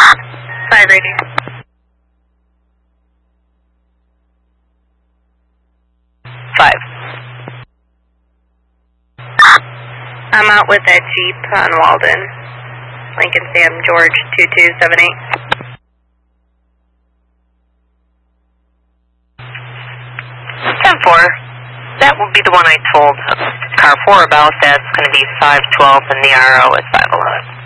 5 rating. 5. I'm out with that Jeep on Walden. Lincoln Sam George 2278. 10-4. That will be the one I told car 4 about. That's going to be 512 and the RO is 511.